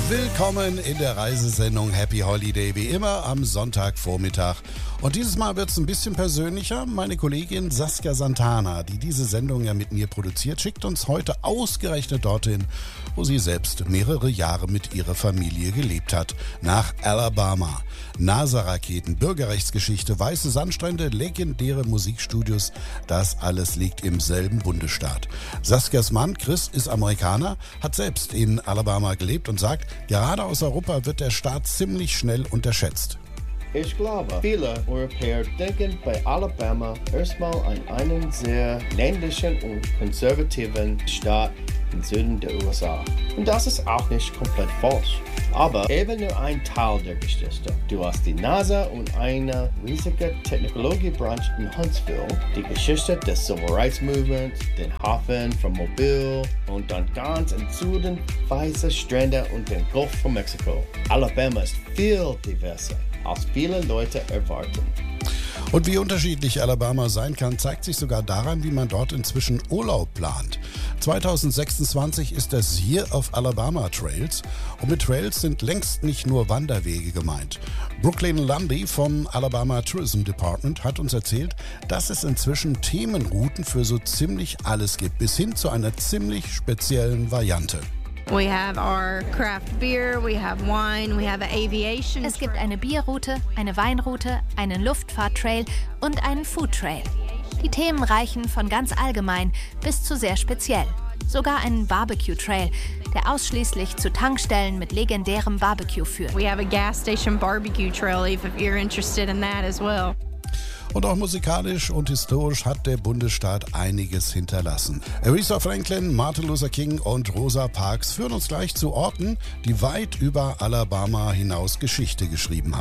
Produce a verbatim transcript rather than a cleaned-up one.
Willkommen in der Reisesendung Happy Holiday, wie immer am Sonntagvormittag. Und dieses Mal wird es ein bisschen persönlicher. Meine Kollegin Saskia Santana, die diese Sendung ja mit mir produziert, schickt uns heute ausgerechnet dorthin, wo sie selbst mehrere Jahre mit ihrer Familie gelebt hat, nach Alabama. NASA-Raketen, Bürgerrechtsgeschichte, weiße Sandstrände, legendäre Musikstudios, das alles liegt im selben Bundesstaat. Saskias Mann Chris ist Amerikaner, hat selbst in Alabama gelebt und sagt, gerade aus Europa wird der Staat ziemlich schnell unterschätzt. Ich glaube, viele Europäer denken bei Alabama erstmal an einen sehr ländlichen und konservativen Staat im Süden der U S A. Und das ist auch nicht komplett falsch. Aber eben nur ein Teil der Geschichte. Du hast die NASA und eine riesige Technologiebranche in Huntsville, die Geschichte des Civil Rights Movement, den Hafen von Mobile und dann ganz im Süden weiße Strände und den Golf von Mexiko. Alabama ist viel diverser, als viele Leute erwarten. Und wie unterschiedlich Alabama sein kann, zeigt sich sogar daran, wie man dort inzwischen Urlaub plant. zweitausendsechsundzwanzig ist das Year of Alabama Trails und mit Trails sind längst nicht nur Wanderwege gemeint. Brooklyn Lundy vom Alabama Tourism Department hat uns erzählt, dass es inzwischen Themenrouten für so ziemlich alles gibt, bis hin zu einer ziemlich speziellen Variante. We have our craft beer, we have wine, we have an aviation. Es gibt eine Bierroute, eine Weinroute, einen Luftfahrttrail und einen Foodtrail. Die Themen reichen von ganz allgemein bis zu sehr speziell. Sogar einen Barbecue-Trail, der ausschließlich zu Tankstellen mit legendärem Barbecue führt. We have a gas station barbecue trail if you're interested in that as well. Und auch musikalisch und historisch hat der Bundesstaat einiges hinterlassen. Aretha Franklin, Martin Luther King und Rosa Parks führen uns gleich zu Orten, die weit über Alabama hinaus Geschichte geschrieben haben.